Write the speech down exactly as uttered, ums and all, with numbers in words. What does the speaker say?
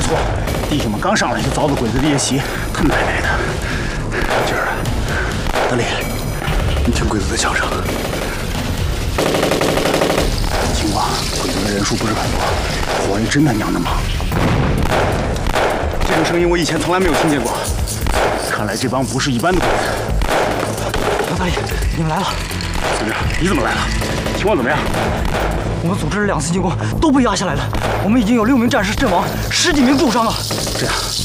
错，弟兄们刚上来就遭到鬼子的夜袭，他奶奶的！今儿，德力，你听鬼子的枪声，情况，鬼子的人数不是很多，火力真他娘的猛。这种声音我以前从来没有听见过，看来这帮不是一般的鬼子。 杨大爷，你们来了。 村长，你怎么来了？情况怎么样？ 我们组织了两次进攻，都被压下来了。我们已经有六名战士阵亡，十几名重伤了。 这样，